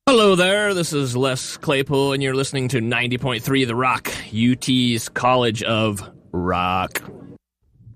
Hello there, this is Les Claypool, and you're listening to 90.3 The Rock, UT's College of Rock.